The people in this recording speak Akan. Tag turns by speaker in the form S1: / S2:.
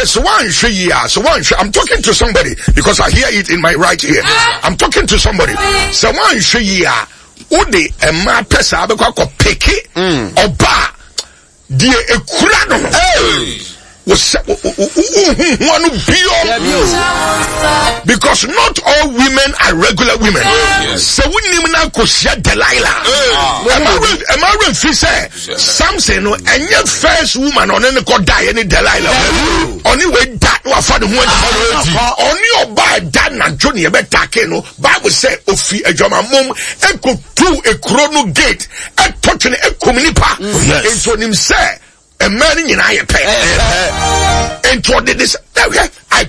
S1: so one I'm talking to somebody because I hear it in my right ear. I'm talking to somebody. So one Ode Emma Pesa Abeko Peke Oba Die Ekurano because not all women are regular women. So we need na ko share Delilah. Am I real say Samson no any first woman on any ko die any Delilah. Only way that wa fa the one only oba that na Johnny be take no Bible say ofi adwama mom enko tu ekro no gate e touch ne ekomnipa enso nim say a man in I pay. And what did this? I